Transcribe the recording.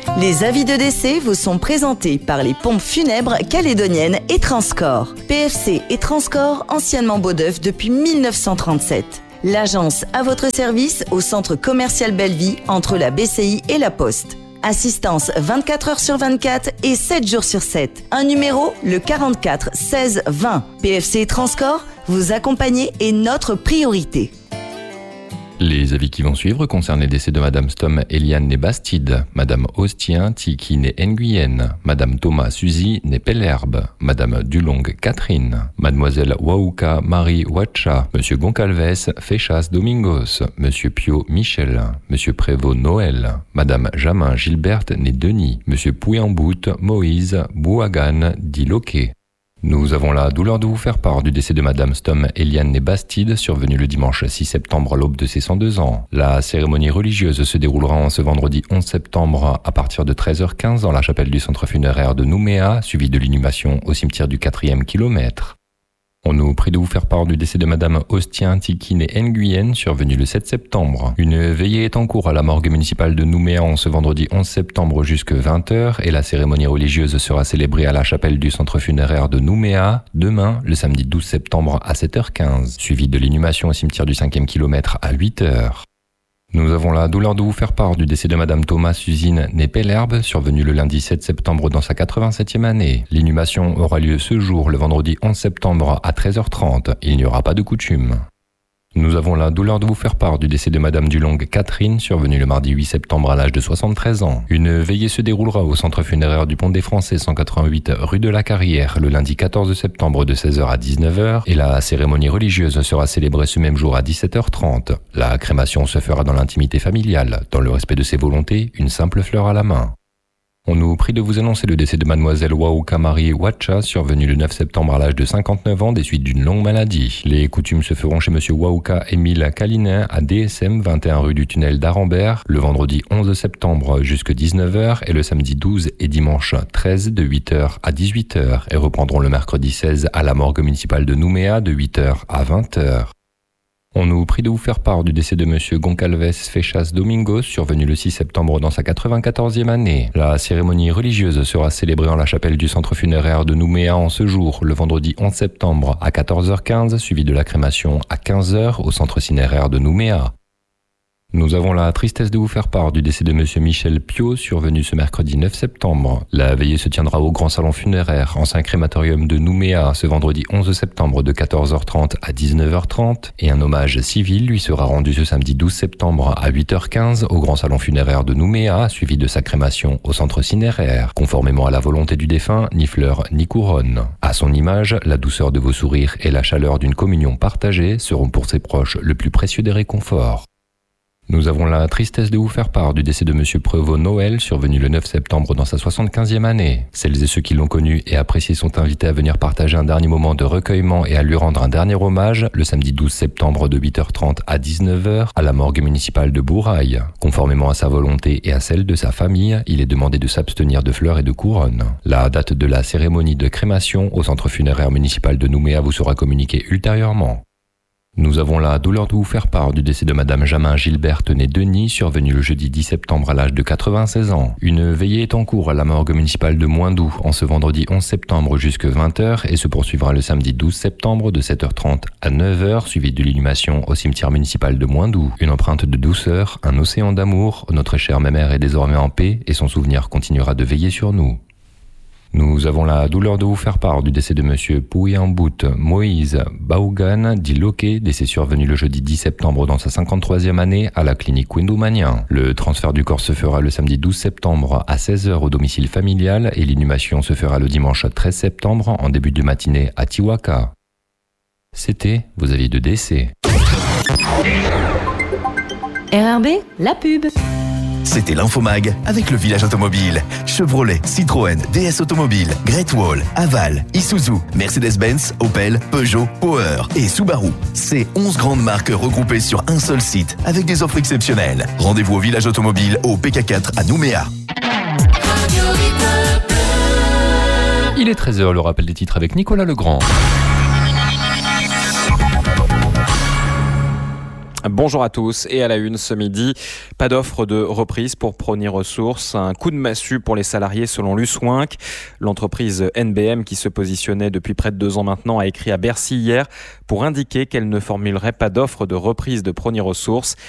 Les avis de décès vous sont présentés par les pompes funèbres calédoniennes et Transcorps. PFC et Transcorps, anciennement Beaudeuf depuis 1937. L'agence à votre service au centre commercial Belleville entre la BCI et la Poste. Assistance 24 heures sur 24 et 7 jours sur 7. Un numéro, le 44 16 20. PFC et Transcorps, vous accompagner est notre priorité. Les avis qui vont suivre concernent les décès de Madame Stom Eliane né Bastide, Madame Ostien Tiki né Nguyen, Madame Thomas Suzy né Pellerbe, Madame Dulong Catherine, Mademoiselle Wauka Marie Wacha, Monsieur Goncalves Fechas Domingos, Monsieur Pio Michel, Monsieur Prévost Noël, Madame Jamin Gilberte né Denis, Monsieur Pouillambout Moïse Bouagan dit Loquet. Nous avons la douleur de vous faire part du décès de Madame Stom Eliane né Bastide, survenu le dimanche 6 septembre à l'aube de ses 102 ans. La cérémonie religieuse se déroulera en ce vendredi 11 septembre à partir de 13h15 dans la chapelle du centre funéraire de Nouméa, suivie de l'inhumation au cimetière du 4e kilomètre. On nous prie de vous faire part du décès de Madame Ostien Tiki né Nguyen, survenu le 7 septembre. Une veillée est en cours à la morgue municipale de Nouméa en ce vendredi 11 septembre jusqu'à 20h et la cérémonie religieuse sera célébrée à la chapelle du centre funéraire de Nouméa demain, le samedi 12 septembre à 7h15, suivi de l'inhumation au cimetière du 5e kilomètre à 8h. Nous avons la douleur de vous faire part du décès de Madame Thomas Suzine née Pellerbe, survenue le lundi 7 septembre dans sa 87e année. L'inhumation aura lieu ce jour, le vendredi 11 septembre à 13h30. Il n'y aura pas de coutume. Nous avons la douleur de vous faire part du décès de Madame Dulong Catherine, survenue le mardi 8 septembre à l'âge de 73 ans. Une veillée se déroulera au centre funéraire du Pont des Français 188 rue de la Carrière le lundi 14 septembre de 16h à 19h et la cérémonie religieuse sera célébrée ce même jour à 17h30. La crémation se fera dans l'intimité familiale, dans le respect de ses volontés, une simple fleur à la main. On nous prie de vous annoncer le décès de Mademoiselle Wauka Marie Wacha, survenue le 9 septembre à l'âge de 59 ans des suites d'une longue maladie. Les coutumes se feront chez Monsieur Wauka Émile Calinin à DSM 21 rue du Tunnel d'Arambert le vendredi 11 septembre jusqu'à 19h et le samedi 12 et dimanche 13 de 8h à 18h et reprendront le mercredi 16 à la morgue municipale de Nouméa de 8h à 20h. On nous prie de vous faire part du décès de Monsieur Goncalves Fechas Domingos, survenu le 6 septembre dans sa 94e année. La cérémonie religieuse sera célébrée en la chapelle du centre funéraire de Nouméa en ce jour, le vendredi 11 septembre à 14h15, suivi de la crémation à 15h au centre cinéraire de Nouméa. Nous avons la tristesse de vous faire part du décès de Monsieur Michel Pio, survenu ce mercredi 9 septembre. La veillée se tiendra au Grand Salon Funéraire, ancien crématorium de Nouméa, ce vendredi 11 septembre de 14h30 à 19h30, et un hommage civil lui sera rendu ce samedi 12 septembre à 8h15 au Grand Salon Funéraire de Nouméa, suivi de sa crémation au centre cinéraire, conformément à la volonté du défunt, ni fleurs ni couronne. À son image, la douceur de vos sourires et la chaleur d'une communion partagée seront pour ses proches le plus précieux des réconforts. Nous avons la tristesse de vous faire part du décès de Monsieur Prévost Noël, survenu le 9 septembre dans sa 75e année. Celles et ceux qui l'ont connu et apprécié sont invités à venir partager un dernier moment de recueillement et à lui rendre un dernier hommage le samedi 12 septembre de 8h30 à 19h à la morgue municipale de Bourail. Conformément à sa volonté et à celle de sa famille, il est demandé de s'abstenir de fleurs et de couronnes. La date de la cérémonie de crémation au centre funéraire municipal de Nouméa vous sera communiquée ultérieurement. Nous avons la douleur de vous faire part du décès de Madame Jamin Gilberte née Denis, survenue le jeudi 10 septembre à l'âge de 96 ans. Une veillée est en cours à la morgue municipale de Moindou en ce vendredi 11 septembre jusqu'à 20h et se poursuivra le samedi 12 septembre de 7h30 à 9h, suivi de l'inhumation au cimetière municipal de Moindou. Une empreinte de douceur, un océan d'amour, notre chère mémère est désormais en paix et son souvenir continuera de veiller sur nous. Nous avons la douleur de vous faire part du décès de Monsieur Pouillambout Moïse Bouagan dit Loquet, décès survenu le jeudi 10 septembre dans sa 53e année à la clinique Windoumanien. Le transfert du corps se fera le samedi 12 septembre à 16h au domicile familial et l'inhumation se fera le dimanche 13 septembre en début de matinée à Tiwaka. C'était vos avis de décès. RRB, la pub. C'était l'Infomag avec le village automobile. Chevrolet, Citroën, DS Automobile, Great Wall, Aval, Isuzu, Mercedes-Benz, Opel, Peugeot, Power et Subaru. C'est 11 grandes marques regroupées sur un seul site avec des offres exceptionnelles. Rendez-vous au village automobile au PK4 à Nouméa. Il est 13h, le rappel des titres avec Nicolas Legrand. Bonjour à tous et à la une ce midi, pas d'offre de reprise pour Prony Ressources, un coup de massue pour les salariés selon l'USWINC. L'entreprise NBM qui se positionnait depuis près de 2 ans maintenant a écrit à Bercy hier pour indiquer qu'elle ne formulerait pas d'offre de reprise de Prony Ressources.